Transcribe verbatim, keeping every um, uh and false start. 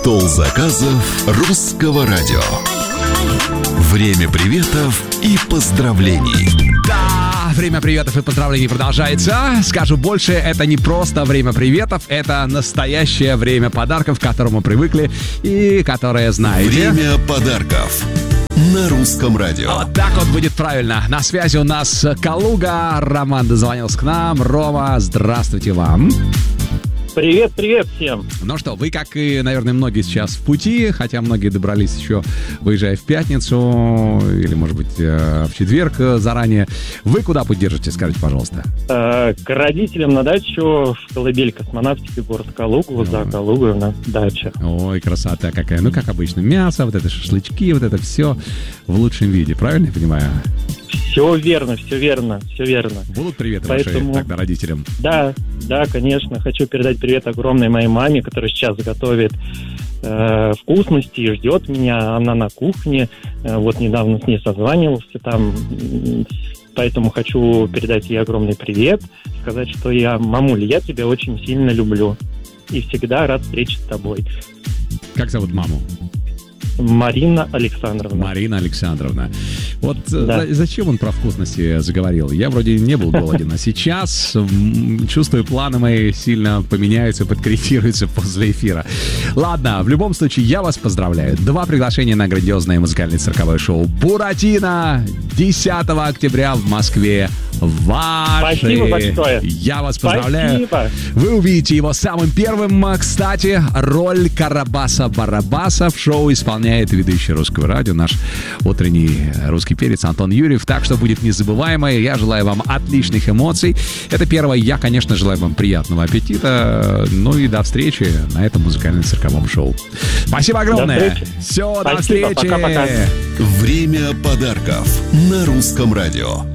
Стол заказов русского радио. Время приветов и поздравлений. Да, время приветов и поздравлений продолжается. Скажу больше, это не просто время приветов, это настоящее время подарков, к которому привыкли и которое знаете. Время подарков на русском радио. Вот так вот будет правильно. На связи у нас Калуга. Роман дозвонился к нам. Рома, здравствуйте вам. Привет, привет всем. Ну что, вы, как и, наверное, многие сейчас в пути, хотя многие добрались еще, выезжая в пятницу или, может быть, в четверг заранее. Вы куда путь держите, скажите, пожалуйста? Э, к родителям на дачу в колыбель космонавтики, город Калугу. О. За Калугой у нас дача. Ой, красота какая. Ну, как обычно, мясо, вот это шашлычки, вот это все в лучшем виде, правильно я понимаю? Все верно, все верно, все верно. Будут приветы Поэтому... ваши тогда родителям? Да, да, конечно. Хочу передать привет огромной моей маме, которая сейчас готовит э, вкусности и ждет меня. Она на кухне. Э, вот недавно с ней созванивался там. Поэтому хочу передать ей огромный привет. Сказать, что я, мамуль, я тебя очень сильно люблю. И всегда рад встрече с тобой. Как зовут маму? Марина Александровна. Марина Александровна. Вот да. Зачем он про вкусности заговорил? Я вроде не был голоден, а сейчас чувствую, планы мои сильно поменяются, подкорректируются после эфира. Ладно, в любом случае, я вас поздравляю. Два приглашения на грандиозное музыкальное цирковое шоу «Буратино» десятого октября в Москве. Ваши. Спасибо большое. Я вас поздравляю. Спасибо. Вы увидите его самым первым. Кстати, роль Карабаса-Барабаса в шоу исполняет ведущий Русского радио, наш утренний русский перец Антон Юрьев. Так что будет незабываемо. Я желаю вам отличных эмоций. Это первое. Я, конечно, желаю вам приятного аппетита. Ну и до встречи на этом музыкальном цирковом шоу. Спасибо огромное. Все, Спасибо. До встречи. Пока-пока. Время подарков на русском радио.